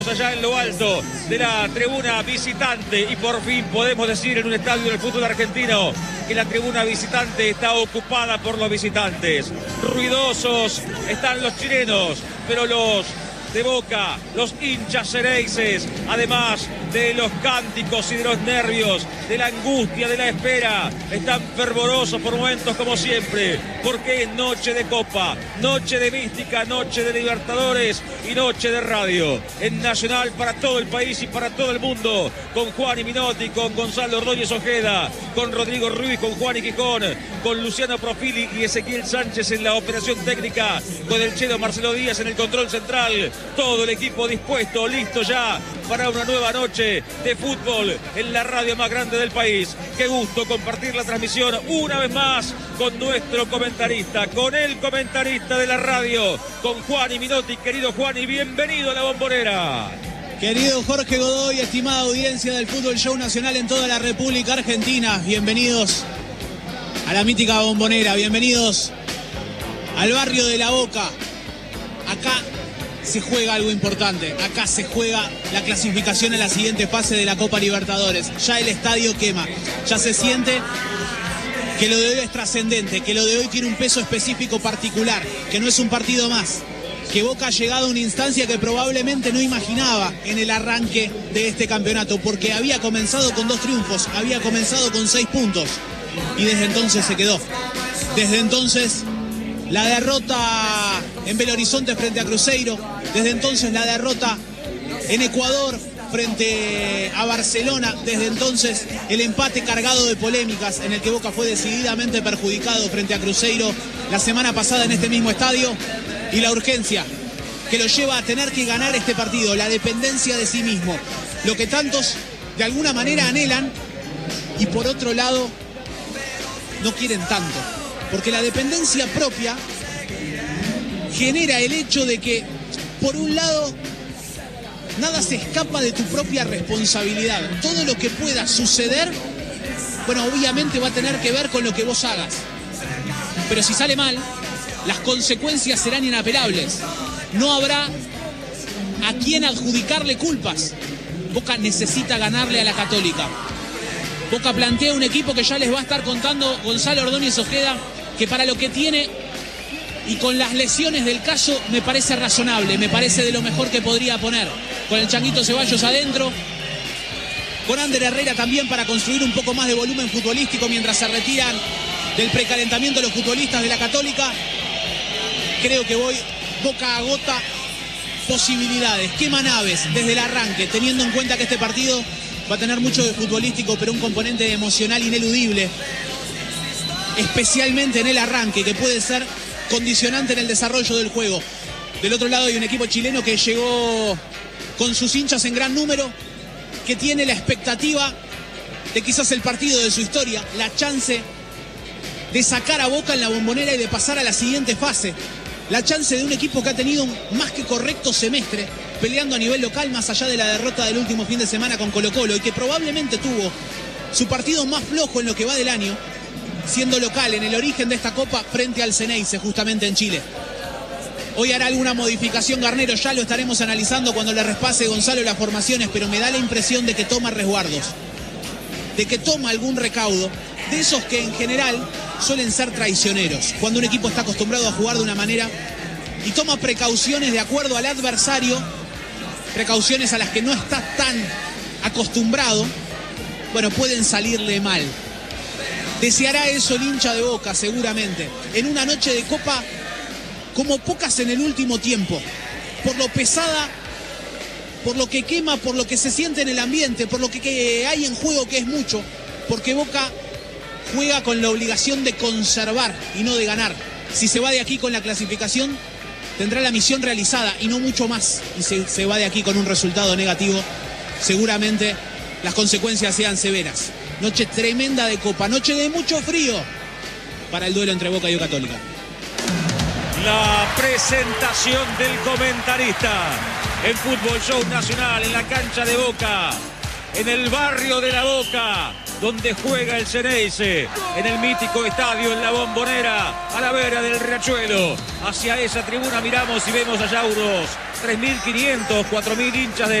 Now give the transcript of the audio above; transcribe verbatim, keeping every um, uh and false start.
Allá en lo alto de la tribuna visitante, y por fin podemos decir en un estadio del fútbol argentino que la tribuna visitante está ocupada por los visitantes. Ruidosos están los chilenos, pero los de Boca, los hinchas xeneises, además de los cánticos y de los nervios, de la angustia, de la espera, están fervorosos por momentos como siempre, porque es noche de Copa, noche de mística, noche de Libertadores y noche de radio. En Nacional para todo el país y para todo el mundo, con Juan y Minotti, con Gonzalo Ordóñez Ojeda, con Rodrigo Ruiz, con Juan y Quijón, con Luciano Profili y Ezequiel Sánchez en la operación técnica, con el Chelo Marcelo Díaz en el control central. Todo el equipo dispuesto, listo ya para una nueva noche de fútbol en la radio más grande del país. Qué gusto compartir la transmisión una vez más con nuestro comentarista, con el comentarista de la radio, con Juan y Minotti. Querido Juan, y bienvenido a La Bombonera. Querido Jorge Godoy, estimada audiencia del Fútbol Show Nacional en toda la República Argentina, bienvenidos a la mítica Bombonera, bienvenidos al barrio de La Boca. Acá se juega algo importante, acá se juega la clasificación a la siguiente fase de la Copa Libertadores. Ya el estadio quema, ya se siente que lo de hoy es trascendente, que lo de hoy tiene un peso específico particular, que no es un partido más, que Boca ha llegado a una instancia que probablemente no imaginaba en el arranque de este campeonato, porque había comenzado con dos triunfos, había comenzado con seis puntos y desde entonces se quedó. Desde entonces la derrota en Belo Horizonte frente a Cruzeiro, desde entonces la derrota en Ecuador frente a Barcelona, desde entonces el empate cargado de polémicas en el que Boca fue decididamente perjudicado frente a Cruzeiro la semana pasada en este mismo estadio, y la urgencia que lo lleva a tener que ganar este partido, la dependencia de sí mismo, lo que tantos de alguna manera anhelan y por otro lado no quieren tanto. Porque la dependencia propia genera el hecho de que, por un lado, nada se escapa de tu propia responsabilidad. Todo lo que pueda suceder, bueno, obviamente va a tener que ver con lo que vos hagas. Pero si sale mal, las consecuencias serán inapelables. No habrá a quien adjudicarle culpas. Boca necesita ganarle a la Católica. Boca plantea un equipo que ya les va a estar contando Gonzalo Ordóñez Ojeda, que para lo que tiene y con las lesiones del caso me parece razonable, me parece de lo mejor que podría poner, con el Changuito Ceballos adentro, con Ander Herrera también para construir un poco más de volumen futbolístico mientras se retiran del precalentamiento los futbolistas de la Católica. Creo que voy, Boca agota posibilidades, quema naves desde el arranque, teniendo en cuenta que este partido va a tener mucho de futbolístico, pero un componente emocional ineludible, especialmente en el arranque, que puede ser condicionante en el desarrollo del juego. Del otro lado hay un equipo chileno que llegó con sus hinchas en gran número, que tiene la expectativa de quizás el partido de su historia, la chance de sacar a Boca en la Bombonera y de pasar a la siguiente fase. La chance de un equipo que ha tenido un más que correcto semestre, peleando a nivel local más allá de la derrota del último fin de semana con Colo-Colo, y que probablemente tuvo su partido más flojo en lo que va del año, siendo local en el origen de esta Copa frente al Xeneize, justamente en Chile. Hoy hará alguna modificación Garnero, ya lo estaremos analizando cuando le repase Gonzalo las formaciones, pero me da la impresión de que toma resguardos, de que toma algún recaudo, de esos que en general suelen ser traicioneros, cuando un equipo está acostumbrado a jugar de una manera y toma precauciones de acuerdo al adversario, precauciones a las que no está tan acostumbrado, bueno, pueden salirle mal. Deseará eso el hincha de Boca, seguramente, en una noche de Copa como pocas en el último tiempo, por lo pesada, por lo que quema, por lo que se siente en el ambiente, por lo que, que hay en juego, que es mucho, porque Boca juega con la obligación de conservar y no de ganar. Si se va de aquí con la clasificación, tendrá la misión realizada y no mucho más, y se, se va de aquí con un resultado negativo, seguramente las consecuencias sean severas. Noche tremenda de Copa, noche de mucho frío para el duelo entre Boca y Católica. La presentación del comentarista en Fútbol Show Nacional, en la cancha de Boca, en el barrio de La Boca, donde juega el Ceneice, en el mítico estadio en La Bombonera, a la vera del Riachuelo. Hacia esa tribuna miramos y vemos allá unos tres mil quinientos, cuatro mil hinchas de